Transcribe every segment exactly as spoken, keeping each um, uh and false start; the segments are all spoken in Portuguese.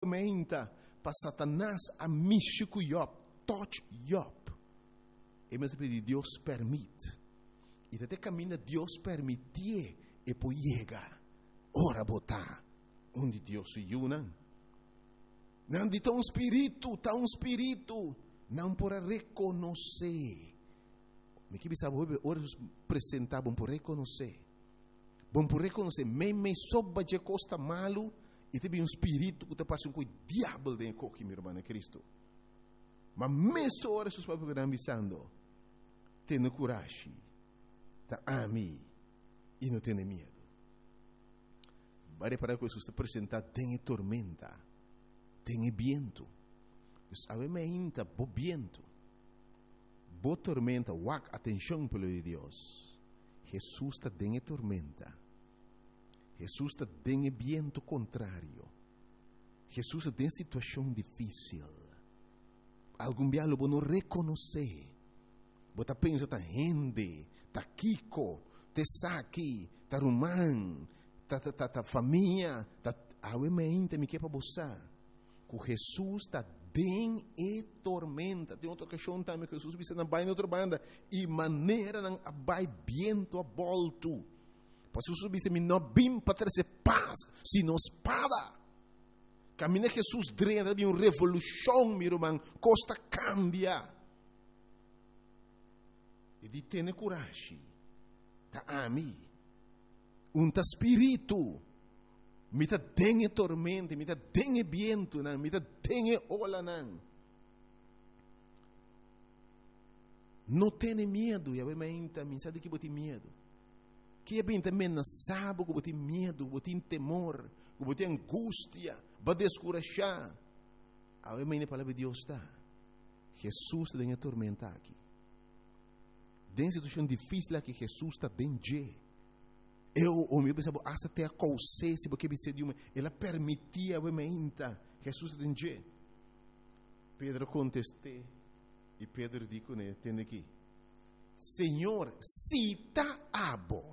ferramenta para Satanás a mexer com Job, touch Job. E mas Deus permite. E até caminha Deus permitir e por chegar. Ora botar onde Deus se une. Não de tão espírito, tão espírito, não para reconhecer. Me que sabe ora apresentar bom por reconhecer. Bom por reconhecer, me me soba de costa malo e tem um espírito que te passa com o diabo dentro coque, meu irmão, é Cristo. Mas mesmo ora seus papéis que estão avisando, tenha coragem, tá ami e não tenha medo. Vai reparar que Jesus está apresentando, tem tormenta, tem vento. Sabe, me ainda bo vento, bo tormenta, wak atenção pelo de Deus. Jesus está em tormenta. Jesus está em vento contrário. Jesus está em situação difícil. Algum dia lo não reconhecer. Você pensa tá gente, tá Kiko, tá Saki, tá Román, tá tá tá família, tá awe me inte me que para você. Que Jesus está em e tormenta. Tem outra questão também que Jesus disse na baina outra banda e maneira não abai viento a volto. Pois Jesus disse me não bim para trazer paz, sino espada. Caminha Jesus drena de uma revolução, meu irmão, costa cambia. E de ter coragem. Tá ami. Um tá espírito. Me tá dengue tormenta, me tá dengue viento, não, me tá dengue ola, não. Não tenha medo, e a menta, me sabe que você medo. Que é bem também não sabe que você medo, que você tem temor, que você tem angústia, vai descorajar. A menta, a palavra de Deus está. Jesus está em tormenta aqui. Dentro de situação difícil aqui, Jesus está dentro. Eu, o meu pensava, até a consciência, porque você de uma, ela permitia a menta. Jesus está dentro. Pedro contestou, e Pedro disse, né, tem aqui, Senhor, se está abo,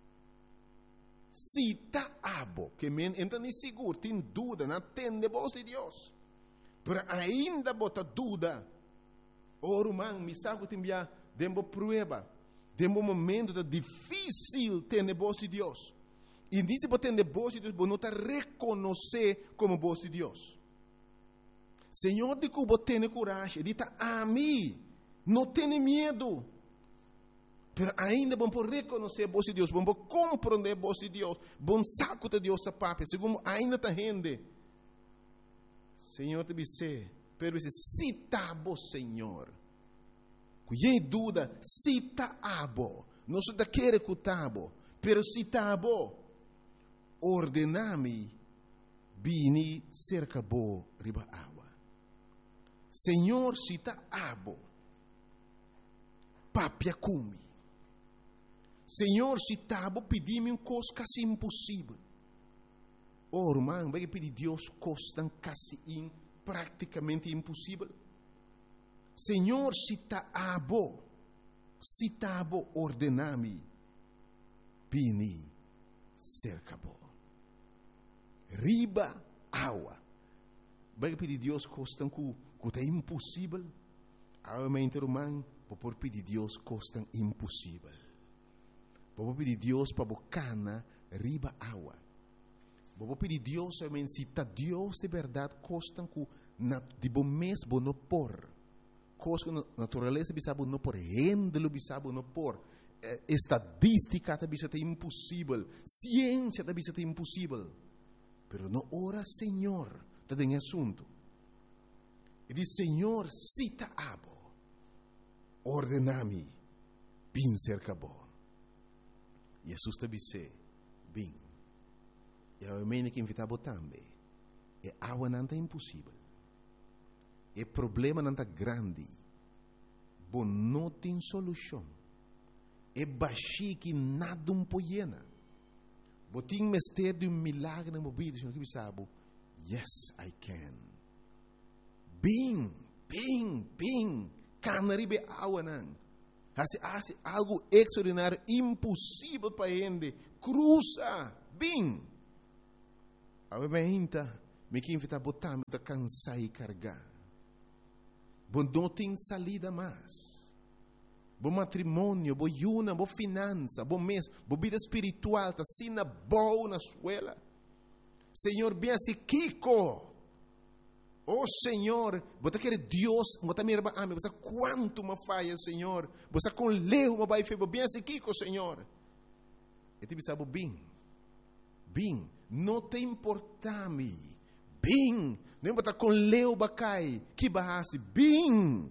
se está abo, que men, então nem seguro, tem dúvida, não atende a voz de Deus, mas ainda bota dúvida, ora, man, me sabe que tem que dembo prueba, dembo momento da difícil ter a voz de Deus, e disse para ter a voz de Deus, você não está reconhecer como voz de Deus. Senhor, de que você tem coragem, ele está a mim, não tem medo, mas ainda vamos reconhecer a voz de Deus, vamos compreender a voz de Deus, vamos saco de Deus a papai, segundo ainda está rende. Senhor, te disse, pero esse se está bom, Senhor, que dúvida, se está abo, não se da querer que está bom, pero se está bom, ordename, bini cerca bo riba água. Senhor, se está abo, papia cumi. Senhor, se está abo, pedi-me um coisa quase impossível. Oh, irmão, vai pedir Deus coisa quase in, praticamente impossível. Senhor, se está abo, se está abo, ordename, bini cerca bo. Riba água. Vai pedir Deus coisa que é impossível. Realmente, irmão, vou pedir Deus coisa impossível. Vou pedir Deus para bocana riba água. Vou pedir Deus, realmente, se está Deus de verdade, coisa que de bom mês vou não pôr. Coisa que natureza bisabo não pôr, rendelo bisabo não pôr. Estadística também é impossível. Ciência também é impossível. Pero não ora, Senhor, está em assunto. E diz, Senhor, cita abo, ordename, bin cerca bo. Jesus te disse, bin. E a mene que invitava também. E água não é impossível. E problema não é grande. Bom, não tem solução. E baixi que nada um poiena. Botin mestre de um milagre na vida, senhor que sabe. Yes, I can. Bing, bing, bing. Canaribe água não. Hace, hace algo extraordinário, impossível para ele. Cruza, bing. A gente Me que invita a botar, me tá cansar e carregar. Bom, não tem salida mais. Bom matrimônio, bom yuna, bom finança, bom mês, bom vida espiritual, tá sina boa na escola. Senhor, bem assim, Kiko. Oh, Senhor, você quer Deus, você me ama, você quanto me falha, Senhor. Você com leu, me vai fazer bem assim, Kiko, Senhor. E te sabe bem, bem, não te importa-me, bem, não importa com leu, bacai, que barrasse, bem.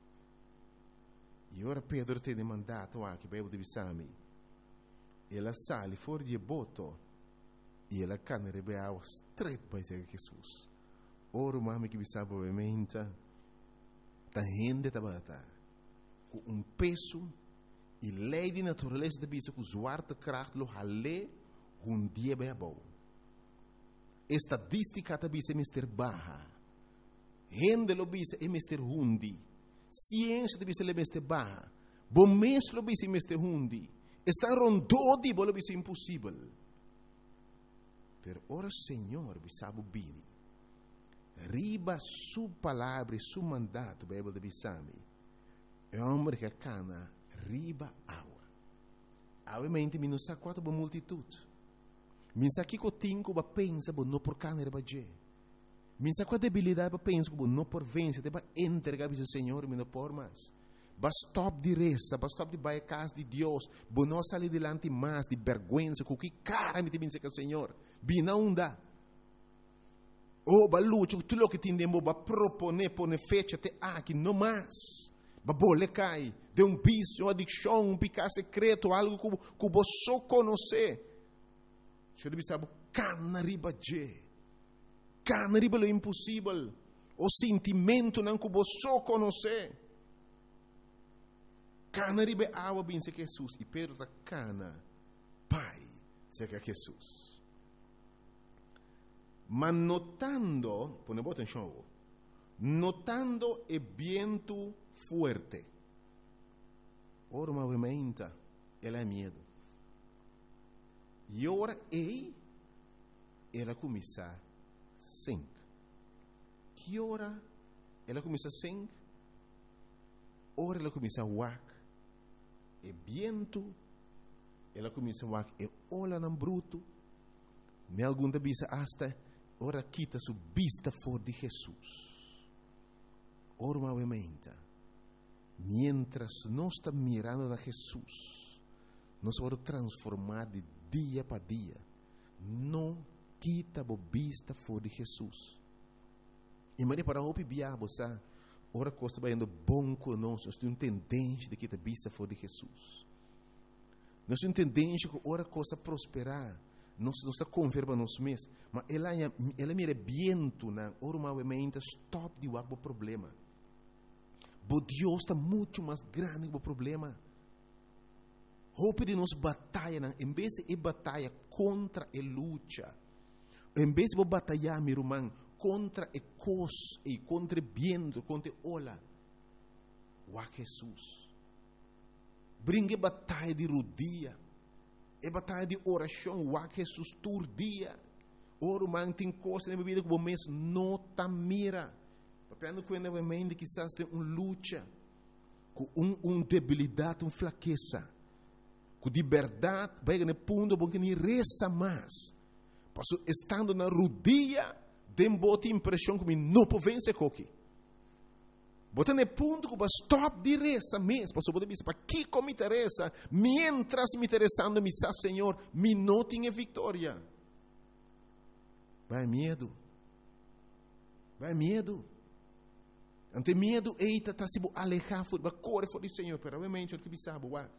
E ora Pedro tem mandato aqui, para eu dizer, ela sale fora de boto, e ela cana de água straight para Jesus. Ora, mami, que sabe, obviamente, a gente está com um peso e lei de natureza de bisa com zwarte kracht lo hale um dia bem bom. Estadística de bisa é mister baja. Gente lo bisa é mister hundi. Ciência de bisa é mister baja. Bom mês lo bisa é mister hundi. Está rondodi bo lo bisa impossível. Pero ora Senhor bisabu bini. Riba su palavra e su mandato, Bíblia de Bissami. É um homem que cana riba água. Obviamente, mi não sabe quanto boa multitude. Mi sabe que eu tenho que pensar, não por cana riba je. Mi sabe qual debilidade para pensar, não por vencer, para entregar ao Senhor, mi não por mais. Basta stop de reza, basta stop de baia casa de Deus, bo não sair delante mais de vergonha, com que cara me te benze com o Senhor. Bina unda. Oh, balucho, tu lo que tindemo ba propone pone fecha te aqui no mais. Ba bole cai, de um vício, uma adicção, um pecado secreto, algo que que você só conhece. Você deve saber cana riba je. Cana riba lo impossível. O sentimento não que você só conhece. Cana riba água bem se Jesus e Pedro da cana. Pai, se que Jesus. Mas notando, ponemos atenção, notando o vento forte, ora movimenta, ela é medo. E ora ei, ela começa a sing. Que ora ela começa a sing? Ora ela começa a wak. E vento, ela começa a wak. E olha no bruto, me algum da bisa hasta ora quita su vista for de Jesus. Ora movimenta. Mientras nós estamos mirando a Jesus, nós vamos transformar de dia para dia. Não quita a vista for de Jesus. E Maria para o biabo, sabe? Ora costa vai indo bom conosco. Nós temos tendência de quitar a vista for de Jesus. Nós temos tendência que ora costa prosperar. Não está converba nos mesmos, mas ela ela mira viento na normalmente stop de o problema. Bo Deus está muito mais grande que o problema. Hope de nos batalha, em vez de batalha contra a luta, em vez de batalhar, meu irmão, contra a cos e contra o viento, contra a ola, o Jesus. Brinque batalha de rodia. É batalha de oração, o que Jesus todo dia. Oro man tem coisa na vida que o mês não tá mira. Papendo que ainda vai quizás tem uma luta, com um, um debilidade, uma fraqueza, com de verdade, vai no ponto bom que nem reza mais. Passo estando na rodia, tem boa impressão que não pode vencer coque. Bota no ponto que vai stop de reza mesmo. Passo pode dizer para que como interessa, mientras me interessando me sa Senhor, me não tinha vitória. Vai medo. Vai medo. Ante medo, eita, tá se alejar, vai correr fora do Senhor, pero obviamente o que sabe, wak.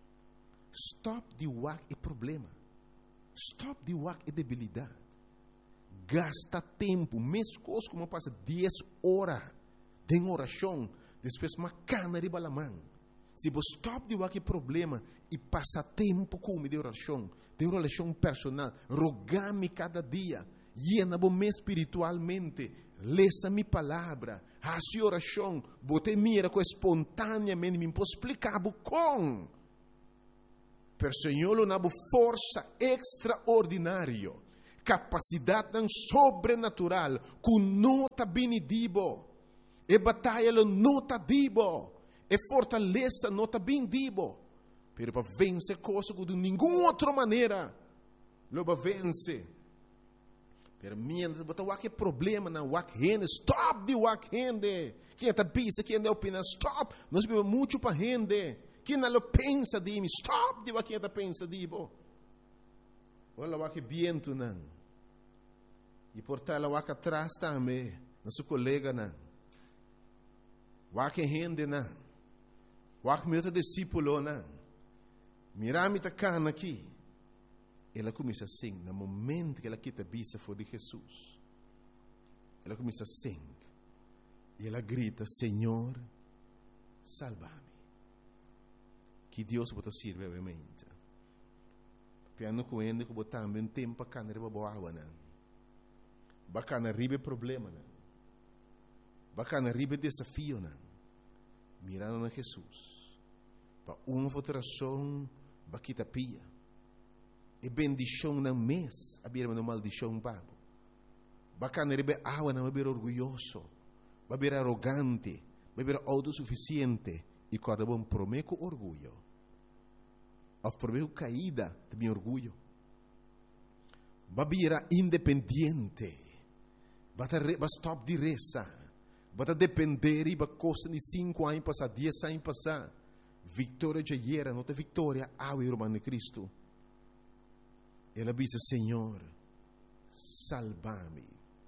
Stop de wak é problema. Stop de wak é debilidade. Gasta tempo, mesmo coisa como passa dez horas de oração, depois uma cana de balamã. Se você stop de wak é problema e passa tempo com de oração, de oração personal, rogar-me cada dia, llena-me espiritualmente, lesa minha palavra, a sua oração, bote mira com espontaneamente, me posso explicar com. Per Senhor, uma força extraordinária, capacidade não sobrenatural que nota benidibo. E batalha lo nota dibo. E fortaleza nota bendibo. Pero para vencer coisas que de nenhuma outra maneira lo va vencer. Pero mientras bota wak problema na wak rende, stop de wak rende. Quem está pensa, quem está opina, stop. Nós vivemos muito para rende. Quem não pensa de mim, stop de wak quem está pensa de bo. Olha wak viento não. E por tal wak atrás também, nosso colega não. Wak rende não. Wak meu discípulo não. Mirami tá cana aqui. Ela começa assim, no momento que ela quita a vista for de Jesus. Ela começa assim. E ela grita, Senhor, salva-me. Que Deus pode servir, obviamente. Piano com ele, que botar também tempo para canar para boa água, não. Bacana ribe problema, não. Bacana ribe desafio, não. Mirando a Jesus. Para uma votação, baquita pia. E bendição na mês, a birma no maldição babo. Bacana rebe água não é orgulhoso, vai ser arrogante, vai ser autossuficiente e quando bom prometo orgulho. Ou prometo caída, também orgulho. Vai ser independente, vai stop de reza, vai depender e vai costa de cinco anos passar, dez anos passar. Vitória de era, não tem vitória, ao irmão de Cristo. Ela diz, Senhor, salva-me.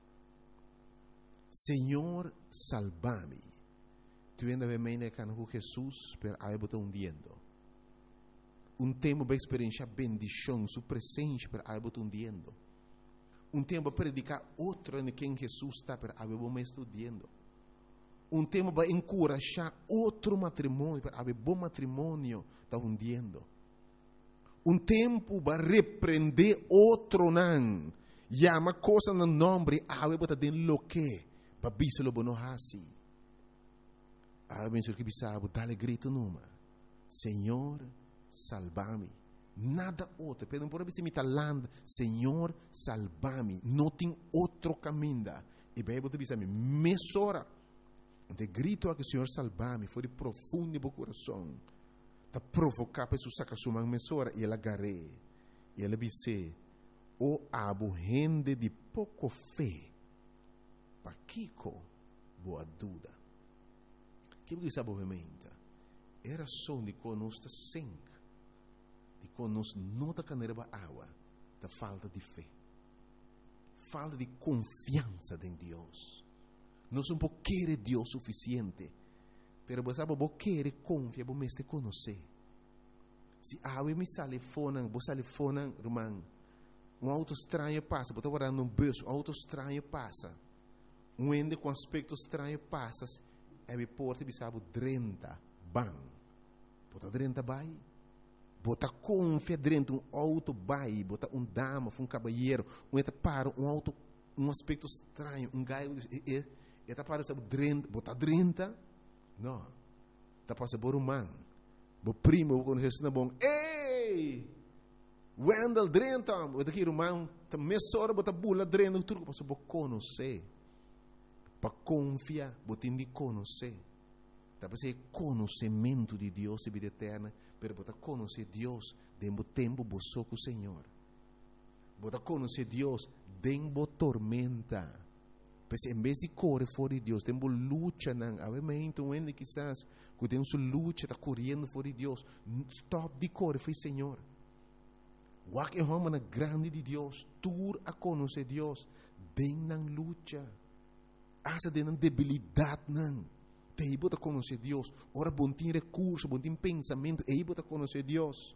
Senhor, salva-me. Tu ainda vem me com Jesus, pero aí eu estou hundiendo. Um tempo para experienciar bendição, sua presença, pero aí eu estou hundiendo. Um tempo para predicar outro em quem Jesus está, pero aí eu me estou hundiendo. Um tempo para encorajar outro matrimônio, pero aí bom matrimônio está hundiendo. Um tempo para repreender outro não. Chama coisa no nome, ah, eu botar dentro do que, para bisa lo bono hasi. Ah, eu penso que bisa, dá-lhe grito numa. Senhor, salva-me. Nada outro. Pedro, por exemplo, me talando, Senhor, salva-me. Não tem outro caminho. E bem, eu bisa, mesora. De grito a que o Senhor salva-me, foi de profundo do coração. Para provocar para pessoa sacar sua mesora e ela agarrei. E ela disse, o abo rende de pouco fé. Para Kiko, boa dúvida. Que você sabe, obviamente, era só de conosco sangue, de conosco não da caneira da água, da falta de fé, falta de confiança em Deus. Nós não podemos querer Deus suficiente. Pero você sabe, você quer confiar, você te conhecer. Se a água me sale fora, você sale fora, irmão, um auto estranho passa, você está guardando um bolso, um auto estranho passa, um ende com aspecto estranho passa, e me porta e sabe, drenta, bam. Você drenta, vai. Você confia dentro um auto, vai. Você um dama, um cavalheiro, um ente para, um auto, um aspecto estranho, um gaio, e está para, sabe, drenta, você drenta. Não, está passando por um man. O primo, o conhece na bom. Ei! Wendell Drenta, o daqui irmão, tá mesora, bota bula dreno, tudo para você conhecer. Para confiar, bota de conhecer. Tá para ser conhecimento de Deus e vida eterna, pero bota conhecer Deus dentro do tempo você com o Senhor. Bota conhecer Deus dentro da tormenta. Mas em vez de correr fora de Deus, temos luta, não. Obviamente, um ende quizás, que temos luta, está correndo fora de Deus. Stop de correr, foi Senhor. O que é uma grande de Deus, tur a conhecer Deus, tem não luta. Asa de não debilidade, não. Tem que conhecer Deus. Ora, bom tem recurso, bom tem pensamento, é que conhecer Deus.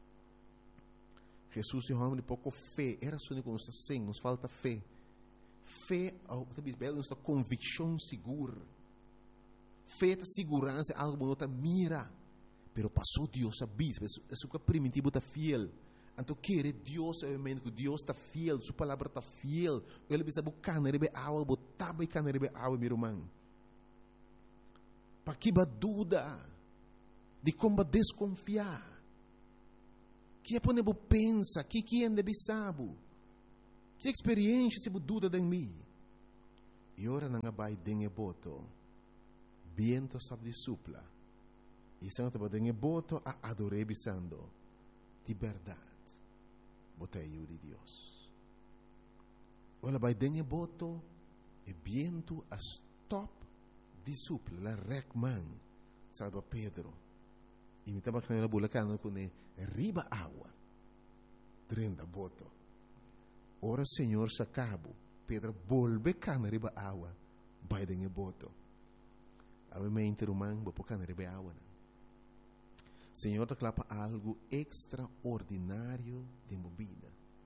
Jesus é um homem de pouco fé. Era só que nos assim, nos falta fé. Fé, nossa convicção segura. Fé é segurança, algo que não mira. Pero passou Deus a bispo, isso que é primitivo está fiel. Então, querer Deus, obviamente, que Deus está fiel, sua palavra está fiel. Ele precisa buscar, ele vai água, botar e ele vai água, meu irmão. Para que vai dúvida de como desconfiar? Que é para pensa, que que é de sabe? Se experiência se dúvida em mim. E ora não vai dengue boto. Viento sabe de supla. E santo ba dengue boto a adorei bisando. De verdade. Botei eu de Deus. Ora vai dengue boto e viento a stop de supla. La recman. Salva Pedro. E me estava com a bulacana com riba água. Drenda boto. Ora Senhor sacabo. Pedro volve cana riba água. Vai dengue boto. Ave me interumang bapo cana riba água. Senhor te clapa algo extraordinário de movida.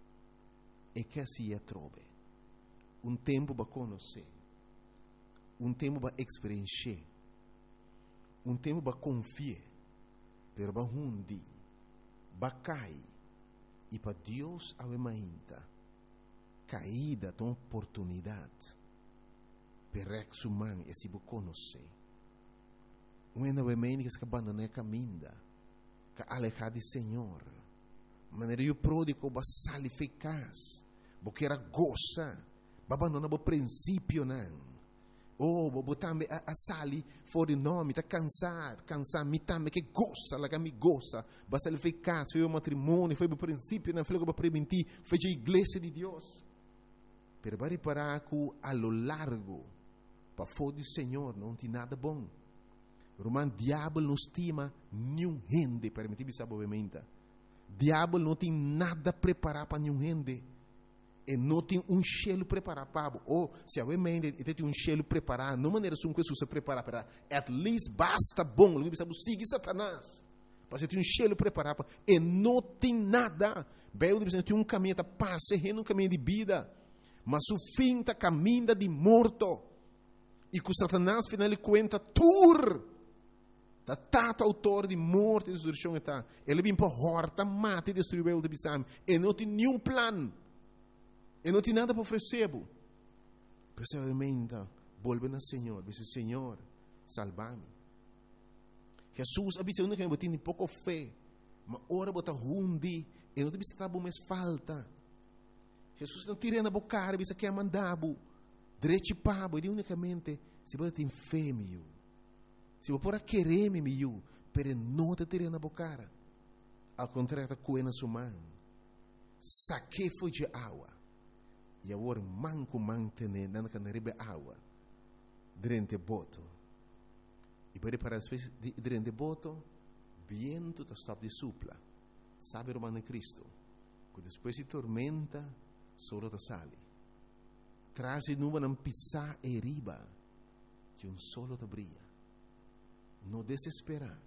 E que assim é trove. Um tempo para conhecer. Um tempo para experienciar. Um tempo para confiar. Pero para hundi. Para cair. E para Deus ave mainta. Caída de oportunidade. Per ex human e se você conhecer. Quando ave mainta que se abandona a caminda. Que alejar de Senhor. Maneira eu pródigo para sair eficaz. Porque era goza. Para abandonar o princípio não. Oh, botambe a, a sali fora de nome, tá cansado, cansado, me também que gosta, lá que me gosta, basta ele eficaz, foi o matrimônio, foi o princípio, não foi o para prevenir, foi a igreja de Deus. Pero vai reparar que a lo largo, para fora do Senhor, não tem nada bom. Romano, diabo não estima nenhum rende, permitir sabe obviamente. Diabo não tem nada preparado para nenhum rende. E não tem um cheiro preparado para ou se a mente tem um cheiro preparado, não maneira como Jesus se prepara para, at least basta bom, ele sabe seguir Satanás, para você ter um cheiro preparado e não tem nada, bem ele tem um caminho da paz, um caminho de vida, mas o fim da caminho de morto, e que Satanás final ele conta tur, da tato autor de morte e destruição está, ele vem para horta, mata e destruir o de bisam, e não tem nenhum plano. E não tem nada para oferecer. Precisamente, volve ao Senhor. Diz: Senhor, salva-me. Jesus avisa que eu tenho pouco fé. Mas ora bota hundi. E não tem que estar mais falta. Jesus não tira na boca. Avisa que é mandado. Direito pabo. E unicamente, se você tem fé, meu. Se você pode querer, meu. Pero não te tira na boca. Ao contrário, está coendo sua mão. Saque foi de água. E agora manco mantener na canaribe água durante boto. E para para as vezes durante boto, viento está stop de supla. Sabe o mano Cristo? Que depois de tormenta, solo te sale. Traz e numa não pisar e riba, que um solo te brilha. Não desesperar.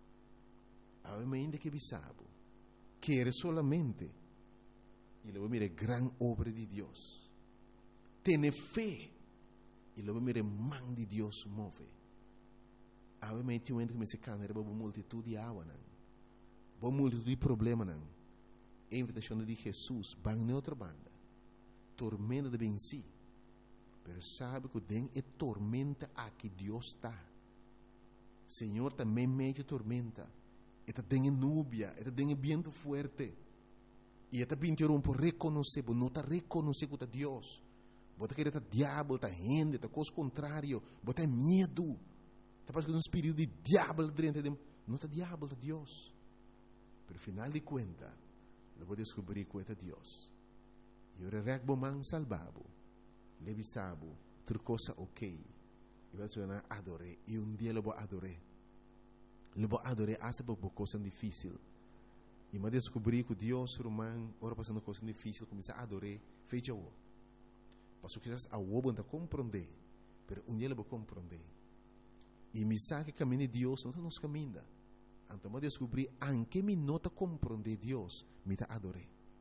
Ainda que bisabo, quer solamente. E luego mire gran obra de Dios. Tiene fe. E luego mire man de Dios move. Ave me enti um que me se cana, era uma multitud de água, não. Uma multitud de problema, não. A invitação de Jesus, bang na outra banda. Tormenta de venci. Pero sabe que den é tormenta a que Deus está. Senhor também mete tormenta. Eta den é núbia, eta den é viento fuerte. E até pintou por reconhecer, não está reconhecer que é Deus. Bota que está diabo, está gente, está coisa contrário, bota medo. Está passando um espírito de diabo dentro de não está diabo, está Deus. Pero final de conta, eu vou descobrir que é Deus. E eu regbo man salvabo, levisabo, outra coisa ok. E vai ser adorei. E um dia eu vou adorar. Eu vou adorar até por coisa difícil. E me descobri que Deus, romano, ora passando coisa difícil, começar a adorar, fecha o. Passou que a o não compreender, mas um dia ele vai compreender. E me sabe que caminho de Deus não está nos caminhos. Então me descobri, anche me não está compreender Deus, me está adorar.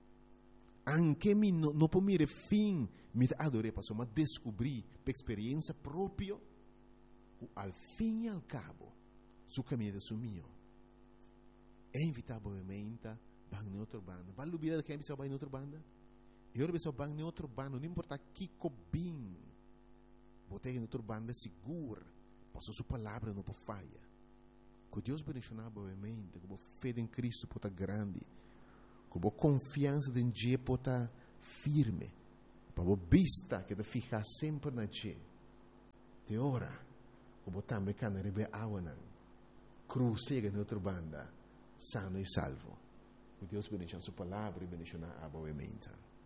Anche me não não pode mirar fim, me está adorar. Passou me descobri, por experiência própria, que ao fim e ao cabo, seu caminho é sumiu. É inevitavelmente bang em outra banda. Vai lubir que é pessoa vai em outra banda. E outra pessoa bang em outra banda, não importa que cobim. Botei em outra banda segura, passou sua palavra não pode falha. Que Deus bendicionar obviamente, que a fé em Cristo pode estar grande, que a confiança em Deus pode estar firme. para a vista que te fica sempre na ti. Te ora, como também can rebe awanan, cruzega na outra banda, sano e salvo. Que Deus bendiga a sua palavra e bendiga a boa mente.